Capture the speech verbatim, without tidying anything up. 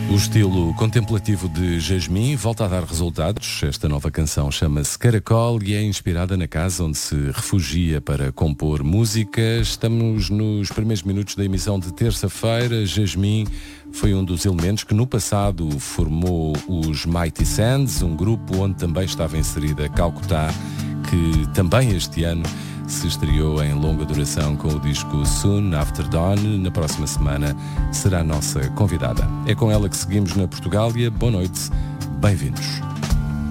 O estilo contemplativo de Jasmine volta a dar resultados. Esta nova canção chama-se Caracol e é inspirada na casa onde se refugia para compor música. Estamos nos primeiros minutos da emissão de terça-feira. Jasmine foi um dos elementos que no passado formou os Mighty Sands, um grupo onde também estava inserida Calcutá, que também este ano se estreou em longa duração com o disco Soon After Dawn. Na próxima semana será a nossa convidada. É com ela que seguimos na Portugália. Boa noite, bem-vindos.